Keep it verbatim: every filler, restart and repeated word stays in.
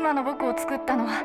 今の僕を作ったのは